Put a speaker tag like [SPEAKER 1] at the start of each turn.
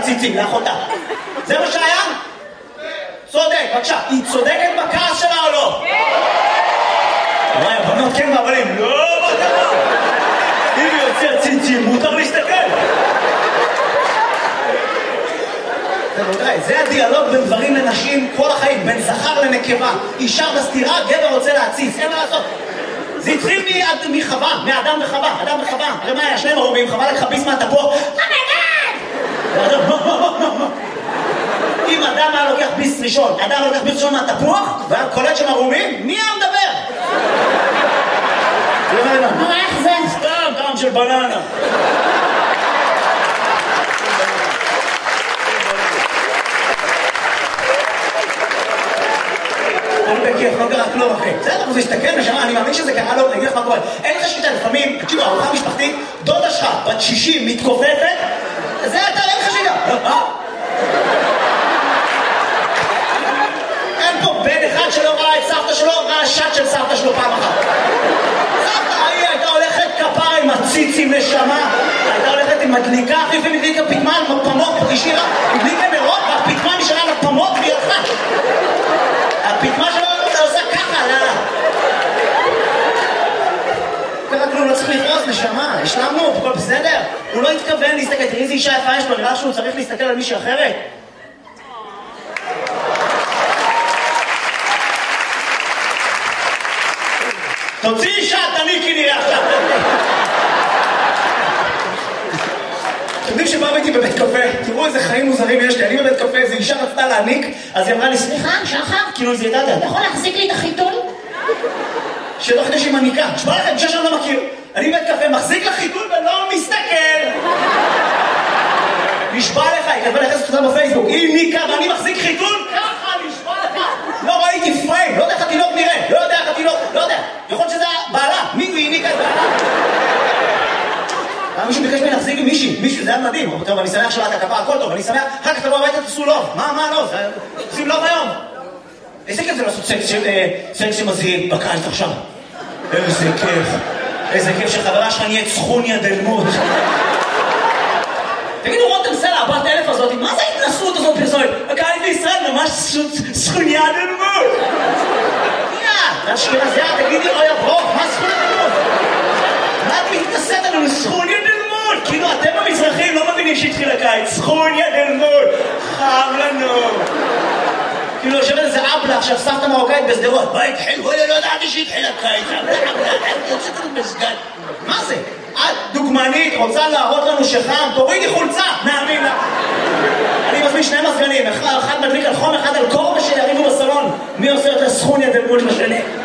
[SPEAKER 1] הציצים לאחותה. זה מה שהיה? צודק, בבקשה. היא צודקת בכעס שלה או לא? וואי, הבנות כן והבנים, לא, מה קרה? אם היא יוצא ציצים, מותר להסתכל. זה הדיאלוג בין גברים לנשים כל החיים, בין זכר לנקבה. אישה בסתירה, גבר רוצה להציץ, אין מה לעשות. זה התחיל מחווה, מאדם וחווה, אדם וחווה. הרי מה היה? שניהם ערומים, חווה לקחה ביס מהתפוח. אם אדם היה לוקח ביס ראשון, אדם לוקח ביס ראשון מהתפוח, והיה קולט שהם ערומים, מי היה מדבר?
[SPEAKER 2] מה, איך זה?
[SPEAKER 1] סתם, טעם של בננה. בכיף, לא קרה כלום אחי. בסדר, הוא הסתכל ושמע, אני מאמין שזה קרה לו, אני אגיד לך מה קורה. אין לך שליטה, לפעמים, תקשיבו, ארוחה משפחתית, דודה שלך, בת 60, מתכופפת, זה אתה, אין לך שליטה. אין פה בן אחד שלא ראה את סבתא שלו, ראה שט של סבתא שלו פעם אחת. סבתא, היא הייתה הולכת כפרה עם הציצים נשמה, הייתה הולכת עם מדליקה, אחרי לפעמים הדליקה פתמה על פמות, השאירה, הדליקה נרות, והפתמה נשארה על הפמות והיא הלכה. הפתמה שלו עושה ככה, לאללה. ככה כלום, לא צריך לפרוס, נשמה, השלמנו, הכל בסדר. הוא לא התכוון להסתכל, תראי איזה אישה יפה יש לו, נראה שהוא צריך להסתכל על מישהי אחרת. תוציא אישה, תניקי נראה עכשיו. אתם יודעים שבאו איתי בבית קפה, תראו איזה חיים מוזרים יש לי, אני בבית קפה, איזו אישה רצתה להעניק, אז היא אמרה לי, סליחה, שחר, כאילו זה ידעת, אתה יכול להחזיק לי את החיתול? שלא כדי שהיא מניקה, שמה לכם, אישה שאני לא מכיר, אני בבית קפה, מחזיק לך חיתול ולא מסתכל. נשבע לך, היא כתבה לחסת אותה בפייסבוק, היא ניקה ואני מחזיק חיתול, ככה, נשבע לך. לא ראיתי פריים, לא יודע איך התינוק נראה, לא יודע איך התינוק, לא יודע, יכול שזה בעלה, מי היא ניקה את בעלה? מישהו ביקש ממני להחזיק עם מישהו, זה היה מדהים. טוב, אני שמח שלאת הכפה, הכל טוב, אני שמח, אחר כך תבוא הביתה, תעשו לוב. מה לוב? עושים לוב היום. איזה כיף זה לעשות סקס שמזהים בקיץ עכשיו. איזה כיף שחברה שלך נהיית סכוניה דלמות. תגידו, רותם סלע, הבת אלף הזאת, מה זה ההתנסות הזאת פרסומת? הקיץ בישראל ממש סכוניה דלמות. זה אשכנזיה, תגידי, אוי הברוך, מה סכוניה דלמות? מה את מתנסית עלינו? סכוניה דלמות! כאילו אתם המזרחים לא מבינים שהתחיל הקיץ. סכוניה דלמות! חם לנו! כאילו יושבת איזה אבלה עכשיו סבתא מרוקאית בסדרות. מה התחיל? וואלה לא ידעתי שהתחיל הקיץ. יוצאת לנו מסגד. מה זה? את דוגמנית, רוצה להראות לנו שחם? תורידי חולצה! נאמין לה! אני מזמין שני מזגנים, אחד מדליק על חום, אחד על קור, ושיריבו בסלון. מי עושה יותר סכוניה דלמות לשני?